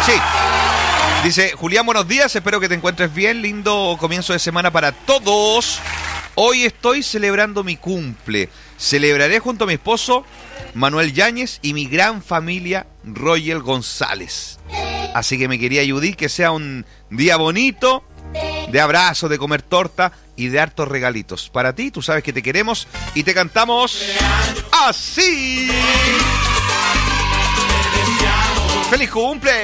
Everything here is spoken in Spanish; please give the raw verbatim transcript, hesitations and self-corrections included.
Sí. Dice, Julián, buenos días, espero que te encuentres bien, lindo comienzo de semana para todos. Hoy estoy celebrando mi cumple. Celebraré junto a mi esposo, Manuel Yáñez, y mi gran familia, Roger González. Así que mi querida Judith, que sea un día bonito, de abrazos, de comer torta y de hartos regalitos. Para ti, tú sabes que te queremos y te cantamos así. ¡Feliz cumple!